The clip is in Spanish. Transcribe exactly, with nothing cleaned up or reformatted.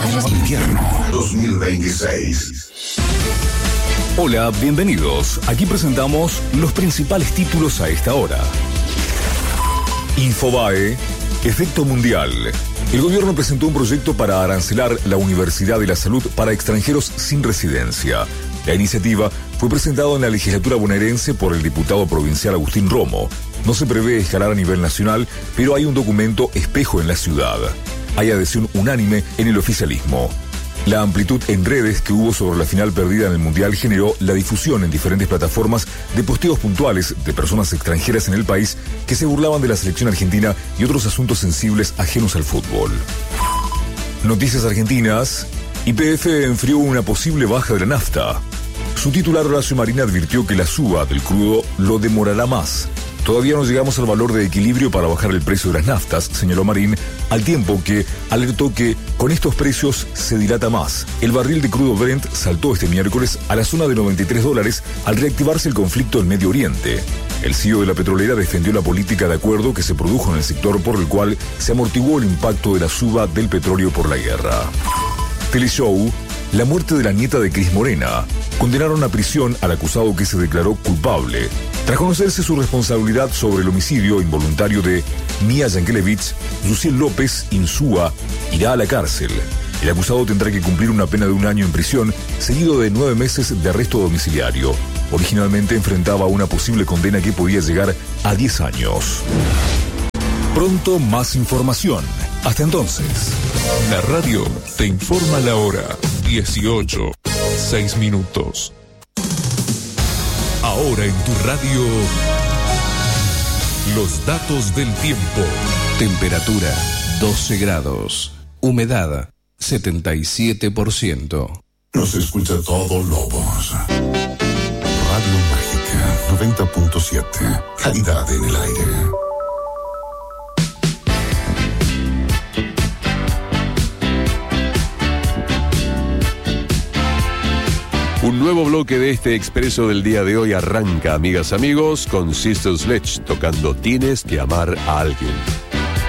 Invierno dos mil veintiséis. Hola, bienvenidos. Aquí presentamos los principales títulos a esta hora. Infobae, efecto mundial. El gobierno presentó un proyecto para arancelar la Universidad de la Salud para extranjeros sin residencia. La iniciativa fue presentada en la legislatura bonaerense por el diputado provincial Agustín Romo. No se prevé escalar a nivel nacional, pero hay un documento espejo en la ciudad. Hay adhesión unánime en el oficialismo. La amplitud en redes que hubo sobre la final perdida en el Mundial generó la difusión en diferentes plataformas de posteos puntuales de personas extranjeras en el país que se burlaban de la selección argentina y otros asuntos sensibles ajenos al fútbol. Noticias argentinas. Y P F enfrió una posible baja de la nafta. Su titular Horacio Marín advirtió que la suba del crudo lo demorará más. Todavía no llegamos al valor de equilibrio para bajar el precio de las naftas, señaló Marín, al tiempo que alertó que con estos precios se dilata más. El barril de crudo Brent saltó este miércoles a la zona de noventa y tres dólares al reactivarse el conflicto en Medio Oriente. El C E O de la petrolera defendió la política de acuerdo que se produjo en el sector por el cual se amortiguó el impacto de la suba del petróleo por la guerra. Teleshow. La muerte de la nieta de Cris Morena. Condenaron a prisión al acusado que se declaró culpable. Tras conocerse su responsabilidad sobre el homicidio involuntario de Mía Yankelevich, Luciel López Insúa irá a la cárcel. El acusado tendrá que cumplir una pena de un año en prisión, seguido de nueve meses de arresto domiciliario. Originalmente enfrentaba una posible condena que podía llegar a diez años. Pronto más información. Hasta entonces. La radio te informa la hora. dieciocho, seis minutos. Ahora en tu radio, los datos del tiempo. Temperatura doce grados. Humedad setenta y siete por ciento. Nos escucha todo Lobos. Radio Mágica noventa punto siete. Calidad en el aire. Un nuevo bloque de este expreso del día de hoy arranca, amigas, amigos, con Sister Sledge tocando Tienes que amar a alguien.